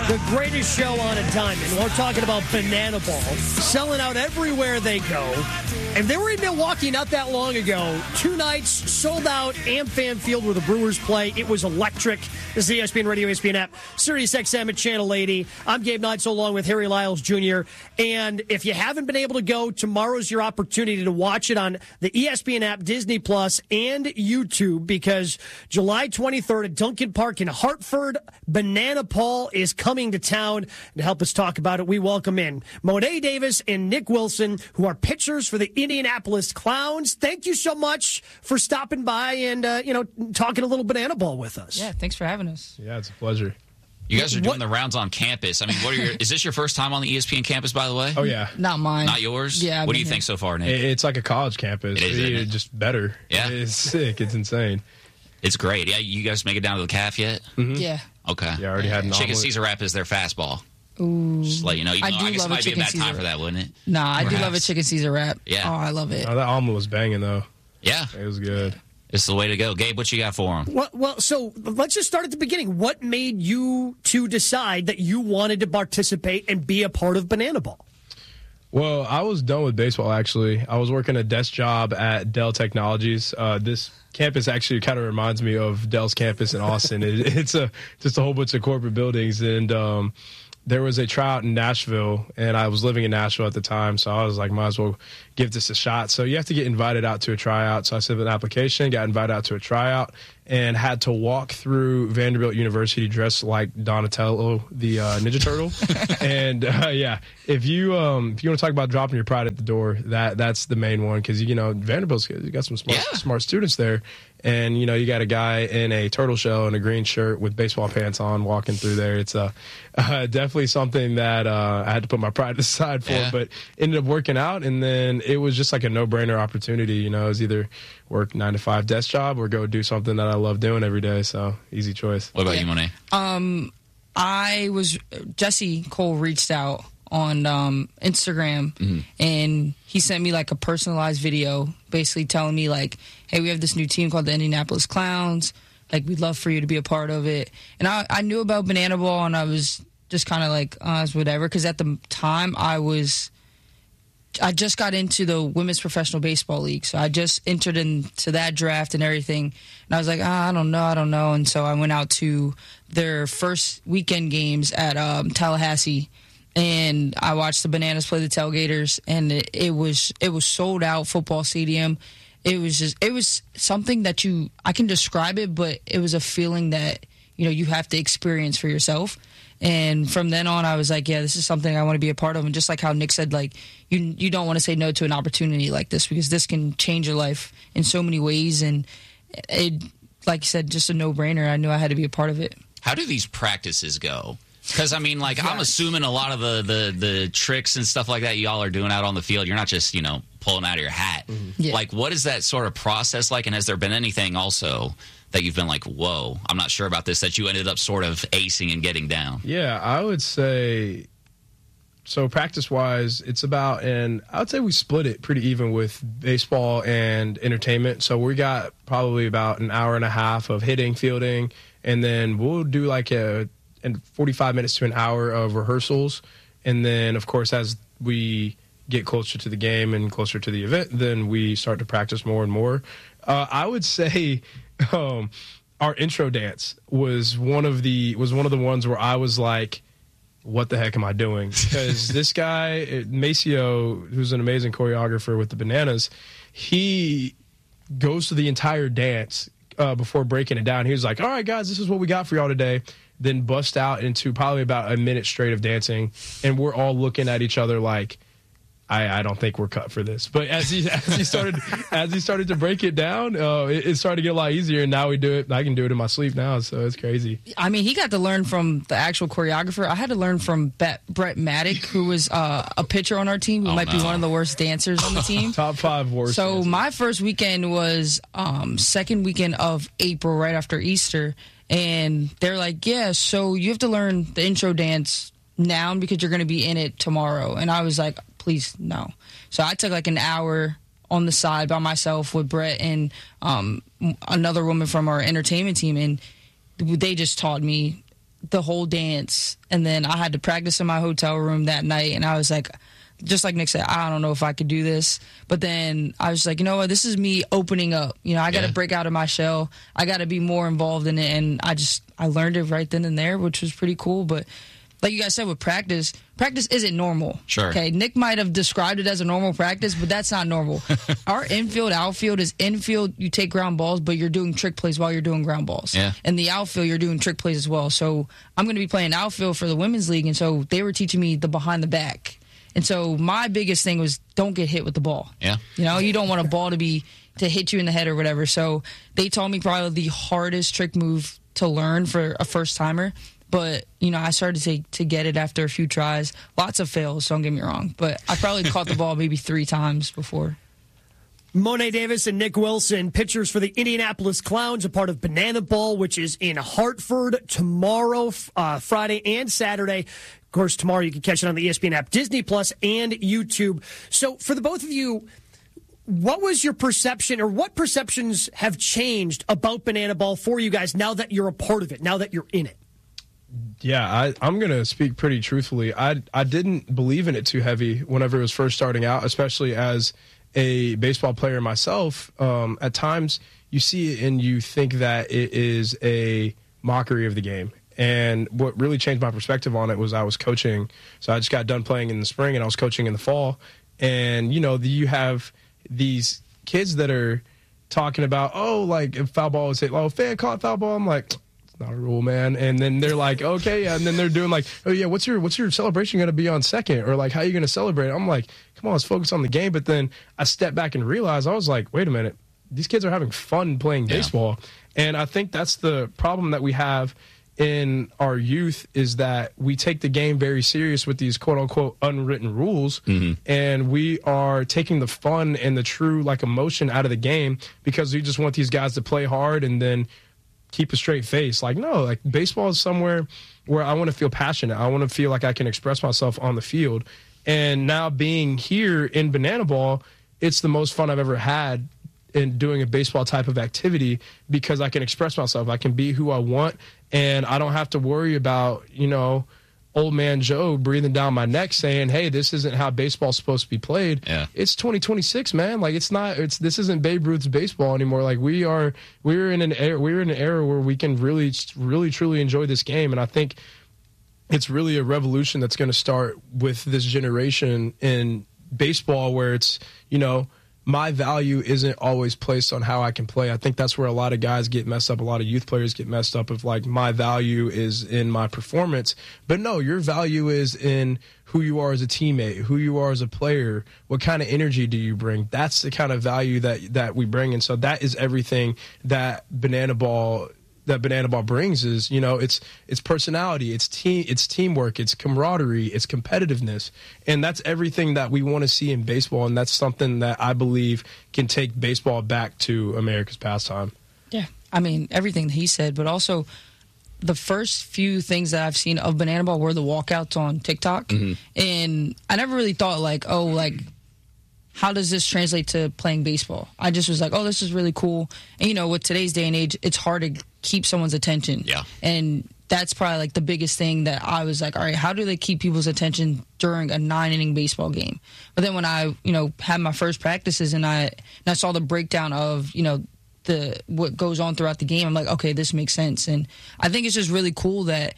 The greatest show on a diamond. We're talking about Banana Ball. Selling out everywhere they go. And they were in Milwaukee not that long ago. 2 nights, sold out, AmFam Field where the Brewers play. It was electric. This is the ESPN Radio, ESPN app, Sirius XM at Channel 80. I'm Gabe Knight, along with Harry Lyles Jr. And if you haven't been able to go, tomorrow's your opportunity to watch it on the ESPN app, Disney Plus, and YouTube, because July 23rd at Duncan Park in Hartford, Banana Paul is coming to town. To help us talk about it, we welcome in Monet Davis and Nick Wilson, who are pitchers for the Indianapolis Clowns. Thank you so much for stopping by and talking a little Banana Ball with us. Yeah, thanks for having us. Yeah, it's a pleasure. You guys are doing the rounds on campus. I mean, is this your first time on the ESPN campus, by the way? Oh, yeah. Not mine. Not yours? Yeah. What do you think so far, Nick? It's like a college campus. It is, isn't it? Just better. Yeah. It's sick. It's insane. It's great. Yeah, you guys make it down to the calf yet? Mm-hmm. Yeah. Okay. Yeah, I already had an Chicken omelet. Caesar wrap is their fastball. Ooh. Just to let you know. I I guess it love might be a chicken bad time Caesar for that, wouldn't it? Nah, I do love a Perhaps. chicken Caesar wrap. Yeah. Oh, I love it. Oh, that omelet was banging, though. Yeah. It was good. It's the way to go. Gabe, what you got for them? Well, so let's just start at the beginning. What made you two decide that you wanted to participate and be a part of Banana Ball? Well, I was done with baseball, actually. I was working a desk job at Dell Technologies. This campus actually kind of reminds me of Dell's campus in Austin. It's just a whole bunch of corporate buildings. And there was a tryout in Nashville, and I was living in Nashville at the time, so I was like, might as well give this a shot. So you have to get invited out to a tryout. So I sent an application, got invited out to a tryout, and had to walk through Vanderbilt University dressed like Donatello, the Ninja Turtle. And yeah, if you want to talk about dropping your pride at the door, that's the main one, because Vanderbilt's got some smart students there. And, you got a guy in a turtle shell and a green shirt with baseball pants on walking through there. It's definitely something that I had to put my pride aside for, but ended up working out. And then it was just like a no-brainer opportunity. It was either work 9-to-5 desk job or go do something that I love doing every day. So easy choice. What about you, Monet? Jesse Cole reached out on Instagram, and he sent me like a personalized video basically telling me like, hey, we have this new team called the Indianapolis Clowns, like we'd love for you to be a part of it. And I knew about Banana Ball, and I was just kind of like whatever, because at the time I just got into the Women's Professional Baseball League, so I just entered into that draft and everything, and I was like, I don't know, and so I went out to their first weekend games at Tallahassee, and I watched the Bananas play the Tailgaters, and it was sold out football stadium. It was something that I can describe it, but it was a feeling that you have to experience for yourself. And from then on, I was like, yeah, this is something I want to be a part of. And just like how Nick said, like you don't want to say no to an opportunity like this, because this can change your life in so many ways. And it, like you said, just a no-brainer. I knew I had to be a part of it. How do these practices go? Because, I mean, like, I'm assuming a lot of the tricks and stuff like that y'all are doing out on the field, you're not just, pulling out of your hat. Mm-hmm. Yeah. Like, what is that sort of process like? And has there been anything also that you've been like, whoa, I'm not sure about this, that you ended up sort of acing and getting down? Yeah, I would say, so practice-wise, it's about, and I would say we split it pretty even with baseball and entertainment. So we got probably about an hour and a half of hitting, fielding, and then we'll do like and 45 minutes to an hour of rehearsals. And then, of course, as we get closer to the game and closer to the event, then we start to practice more and more. I would say our intro dance was one of the ones where I was like, what the heck am I doing? Because this guy, Maceo, who's an amazing choreographer with the Bananas, he goes through the entire dance before breaking it down. He was like, all right, guys, this is what we got for y'all today. Then bust out into probably about a minute straight of dancing, and we're all looking at each other like, I don't think we're cut for this. But as he started to break it down, it started to get a lot easier, and now we do it. I can do it in my sleep now, so it's crazy. I mean, he got to learn from the actual choreographer. I had to learn from Brett Maddock, who was a pitcher on our team, who might be one of the worst dancers on the team. Top 5 worst. So dancers. my first weekend was second weekend of April, right after Easter, and they're like, yeah, so you have to learn the intro dance now because you're going to be in it tomorrow. And I was like, please, no. So I took like an hour on the side by myself with Brett and another woman from our entertainment team, and they just taught me the whole dance, and then I had to practice in my hotel room that night, and I was like, just like Nick said, I don't know if I could do this. But then I was like, you know what, this is me opening up. You know, I got to break out of my shell. I got to be more involved in it, and I learned it right then and there, which was pretty cool. But like you guys said, with practice isn't normal. Sure. Okay, Nick might have described it as a normal practice, but that's not normal. Our infield, outfield is infield, you take ground balls, but you're doing trick plays while you're doing ground balls. Yeah. And the outfield, you're doing trick plays as well. So I'm going to be playing outfield for the women's league, and so they were teaching me the behind the back. And so my biggest thing was don't get hit with the ball. Yeah. You know, you don't want a ball to hit you in the head or whatever. So they taught me probably the hardest trick move to learn for a first-timer. But, you know, I started to get it after a few tries. Lots of fails, don't get me wrong. But I probably caught the ball maybe 3 times before. Mo'ne Davis and Nick Wilson, pitchers for the Indianapolis Clowns, a part of Banana Ball, which is in Hartford tomorrow, Friday and Saturday. Of course, tomorrow you can catch it on the ESPN app, Disney Plus, and YouTube. So for the both of you, what was your perception, or what perceptions have changed about Banana Ball for you guys now that you're a part of it, now that you're in it? Yeah, I'm going to speak pretty truthfully. I didn't believe in it too heavy whenever it was first starting out, especially as a baseball player myself. At times, you see it and you think that it is a mockery of the game. And what really changed my perspective on it was I was coaching. So I just got done playing in the spring, and I was coaching in the fall. And, you know, you have these kids that are talking about, oh, like, if foul ball is hit, oh, fan caught foul ball. I'm like, not a rule, man. And then they're like, okay, and then they're doing like, oh yeah, what's your celebration going to be on second, or like how are you going to celebrate? I'm like, come on, let's focus on the game. But then I stepped back and realized, I was like, wait a minute, these kids are having fun playing baseball. And I think that's the problem that we have in our youth, is that we take the game very serious with these quote unquote unwritten rules, and we are taking the fun and the true like emotion out of the game because we just want these guys to play hard and then keep a straight face. Like, no, like baseball is somewhere where I want to feel passionate. I want to feel like I can express myself on the field. And now being here in Banana Ball, it's the most fun I've ever had in doing a baseball type of activity because I can express myself. I can be who I want, and I don't have to worry about, you know, old man Joe breathing down my neck saying, hey, this isn't how baseball's supposed to be played. Yeah. It's 2026, man. Like, this isn't Babe Ruth's baseball anymore. Like, we're in an era where we can really, really, truly enjoy this game. And I think it's really a revolution that's going to start with this generation in baseball, where it's, you know, my value isn't always placed on how I can play. I think that's where a lot of guys get messed up. A lot of youth players get messed up of like, my value is in my performance. But no, your value is in who you are as a teammate, who you are as a player, what kind of energy do you bring. That's the kind of value that we bring. And so that is everything that Banana Ball brings, is, you know, it's personality, it's teamwork, it's camaraderie, it's competitiveness. And that's everything that we want to see in baseball. And that's something that I believe can take baseball back to America's pastime. Yeah. I mean, everything that he said, but also the first few things that I've seen of Banana Ball were the walkouts on TikTok. And I never really thought like, oh, like, how does this translate to playing baseball? I just was like, oh, this is really cool. And, you know, with today's day and age, it's hard to keep someone's attention. Yeah. And that's probably like the biggest thing that I was like, all right, how do they keep people's attention during a 9-inning baseball game? But then when I, you know, had my first practices and I saw the breakdown of, you know, what goes on throughout the game, I'm like, okay, this makes sense. And I think it's just really cool that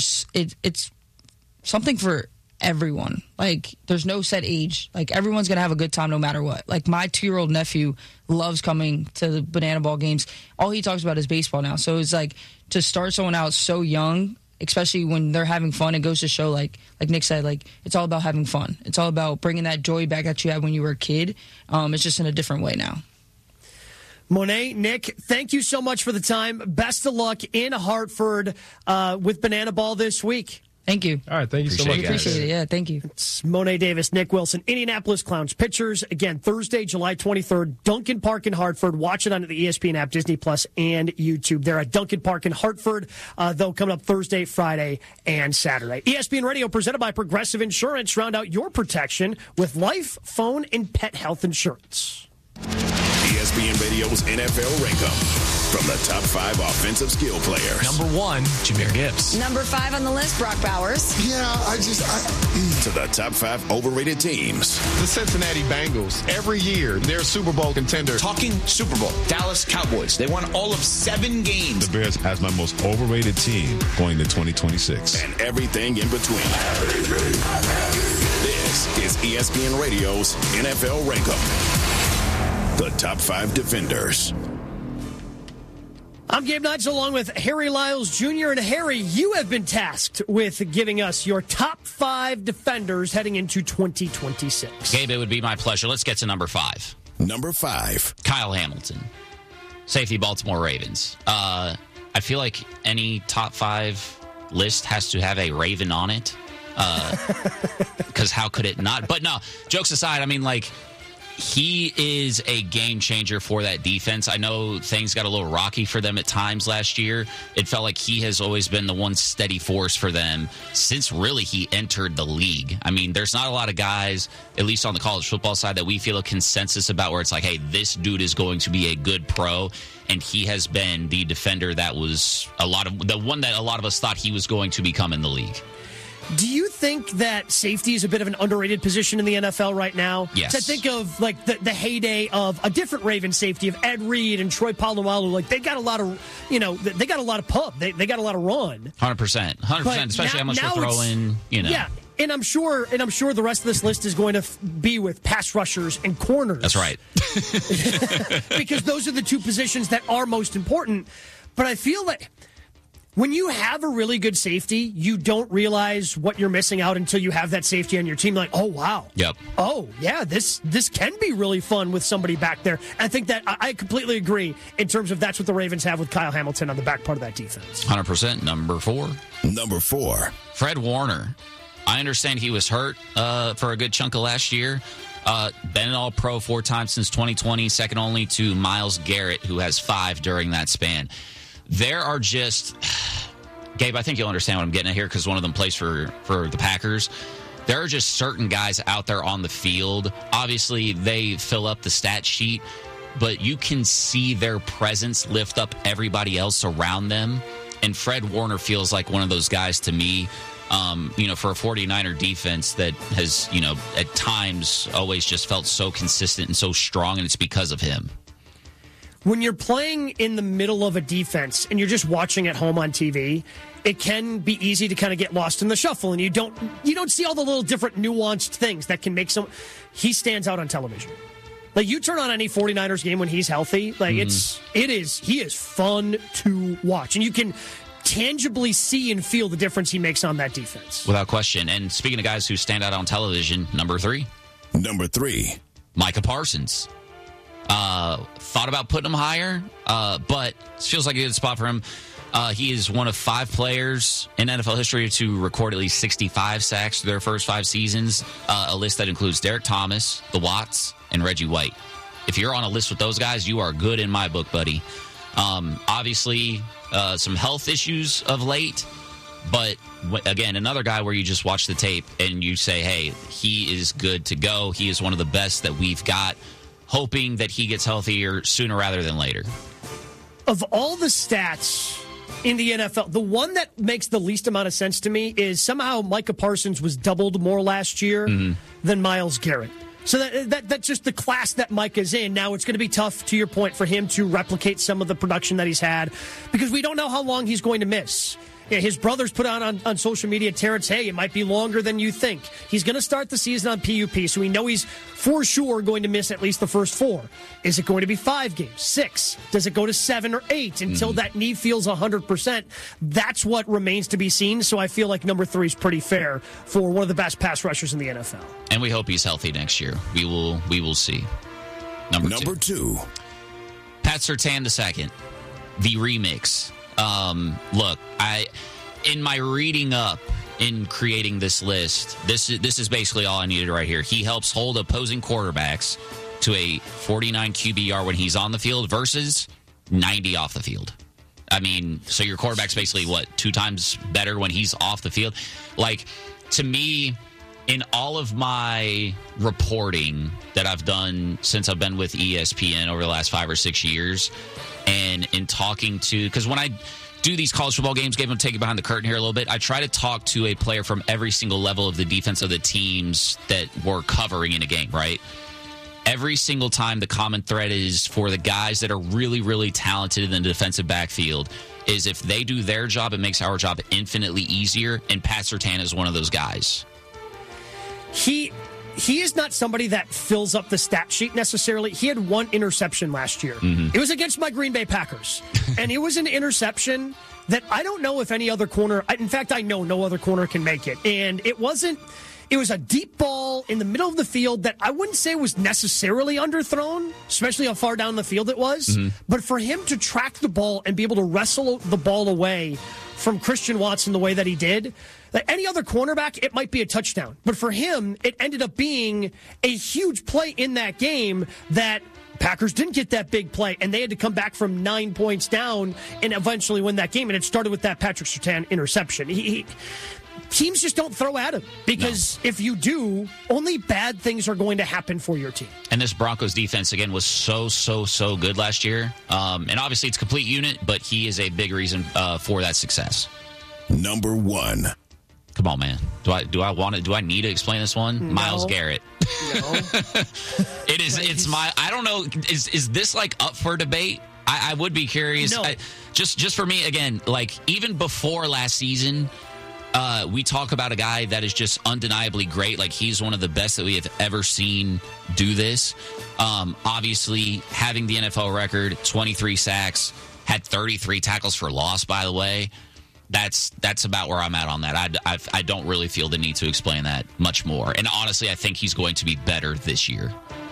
it's something for everyone. Like, there's no set age. Like, everyone's gonna have a good time no matter what. Like, my 2-year-old nephew loves coming to the Banana Ball games. All he talks about is baseball now. So it's like, to start someone out so young, especially when they're having fun, it goes to show, like Nick said, like, it's all about having fun. It's all about bringing that joy back that you had when you were a kid. It's just in a different way now. Mo'ne, Nick, thank you so much for the time. Best of luck in Hartford with Banana Ball this week. Thank you. All right, thank you so much. Appreciate it. Yeah, thank you. It's Mo'ne Davis, Nick Wilson, Indianapolis Clowns pitchers. Again, Thursday, July 23rd, Duncan Park in Hartford. Watch it on the ESPN app, Disney Plus, and YouTube. They're at Duncan Park in Hartford, though, coming up Thursday, Friday, and Saturday. ESPN Radio presented by Progressive Insurance. Round out your protection with life, phone, and pet health insurance. ESPN Radio's NFL Rankup. from the top 5 offensive skill players. Number 1, Jahmyr Gibbs. Number 5 on the list, Brock Bowers. To the top 5 overrated teams. The Cincinnati Bengals. Every year, they're a Super Bowl contender. Talking Super Bowl. Dallas Cowboys. They won all of 7 games. The Bears has my most overrated team going to 2026. And everything in between. This is ESPN Radio's NFL Rankum. The top 5 defenders. I'm Gabe Nigel along with Harry Lyles Jr. And Harry, you have been tasked with giving us your top 5 defenders heading into 2026. Gabe, it would be my pleasure. Let's get to number 5. Number 5. Kyle Hamilton, safety, Baltimore Ravens. I feel like any top 5 list has to have a Raven on it. Because how could it not? But no, jokes aside, I mean, like, he is a game changer for that defense. I know things got a little rocky for them at times last year. It felt like he has always been the one steady force for them since really he entered the league. I mean, there's not a lot of guys, at least on the college football side, that we feel a consensus about where it's like, hey, this dude is going to be a good pro. And he has been the defender that was the one that a lot of us thought he was going to become in the league. Do you think that safety is a bit of an underrated position in the NFL right now? Yes. So I think of like the heyday of a different Ravens safety of Ed Reed and Troy Polamalu. Like they got a lot of, they got a lot of pub. They got a lot of run. 100%, especially how much they're throwing. Yeah. And I'm sure the rest of this list is going to be with pass rushers and corners. That's right. Because those are the 2 positions that are most important. But I feel like when you have a really good safety, you don't realize what you're missing out until you have that safety on your team. Like, oh, wow. Yep. Oh, yeah, this can be really fun with somebody back there. I think that I completely agree in terms of that's what the Ravens have with Kyle Hamilton on the back part of that defense. 100%. Number 4. Number 4. Fred Warner. I understand he was hurt for a good chunk of last year. Been an All-Pro 4 times since 2020, second only to Myles Garrett, who has 5 during that span. There are just, Gabe, I think you'll understand what I'm getting at here because one of them plays for the Packers. There are just certain guys out there on the field. Obviously, they fill up the stat sheet, but you can see their presence lift up everybody else around them. And Fred Warner feels like one of those guys to me, for a 49er defense that has, at times always just felt so consistent and so strong, and it's because of him. When you're playing in the middle of a defense and you're just watching at home on TV, it can be easy to kind of get lost in the shuffle, and you don't see all the little different nuanced things that can make he stands out on television. Like you turn on any 49ers game when he's healthy, like he is fun to watch, and you can tangibly see and feel the difference he makes on that defense. Without question. And speaking of guys who stand out on television, number 3. Number 3. Micah Parsons. Thought about putting him higher, but it feels like a good spot for him. He is one of 5 players in NFL history to record at least 65 sacks through their first 5 seasons, a list that includes Derek Thomas, the Watts, and Reggie White. If you're on a list with those guys, you are good in my book, buddy. Obviously, some health issues of late, but again, another guy where you just watch the tape and you say, hey, he is good to go. He is one of the best that we've got. Hoping that he gets healthier sooner rather than later. Of all the stats in the NFL, the one that makes the least amount of sense to me is somehow Micah Parsons was doubled more last year than Myles Garrett. So that's just the class that Mike is in. Now, it's going to be tough, to your point, for him to replicate some of the production that he's had because we don't know how long he's going to miss. Yeah, his brother's put on social media, Terrence, hey, it might be longer than you think. He's going to start the season on PUP, so we know he's for sure going to miss at least the first 4. Is it going to be 5 games, 6? Does it go to 7 or 8 until that knee feels 100%? That's what remains to be seen, so I feel like number 3 is pretty fair for one of the best pass rushers in the NFL. And we hope he's healthy next year. We will see. Number 2. Pat Surtain II, the remix. Look, in my reading up in creating this list, this is basically all I needed right here. He helps hold opposing quarterbacks to a 49 QBR when he's on the field versus 90 off the field. I mean, so your quarterback's basically 2 times better when he's off the field. Like, to me, in all of my reporting that I've done since I've been with ESPN over the last 5 or 6 years, and in talking to, because when I do these college football games, take it behind the curtain here a little bit, I try to talk to a player from every single level of the defense of the teams that we're covering in a game, right? Every single time the common thread is for the guys that are really, really talented in the defensive backfield is if they do their job, it makes our job infinitely easier, and Pat Surtain is one of those guys. He is not somebody that fills up the stat sheet necessarily. He had 1 interception last year. It was against my Green Bay Packers. And it was an interception that I don't know if any other corner, in fact, I know no other corner can make it. And it was a deep ball in the middle of the field that I wouldn't say was necessarily underthrown, especially how far down the field it was. But for him to track the ball and be able to wrestle the ball away from Christian Watson the way that he did, like any other cornerback, it might be a touchdown. But for him, it ended up being a huge play in that game that Packers didn't get that big play, and they had to come back from 9 points down and eventually win that game. And it started with that Patrick Surtain interception. Teams just don't throw at him because if you do, only bad things are going to happen for your team. And this Broncos defense, again, was so good last year. And obviously it's a complete unit, but he is a big reason for that success. Number 1. Come on, man. Do I need to explain this one? No. Myles Garrett. No. It's I don't know. Is this like up for debate? I would be curious. No. Just for me, again, like even before last season, we talk about a guy that is just undeniably great. Like he's one of the best that we have ever seen do this. Obviously, having the NFL record, 23 sacks, had 33 tackles for loss, by the way. That's about where I'm at on that. I don't really feel the need to explain that much more. And honestly, I think he's going to be better this year.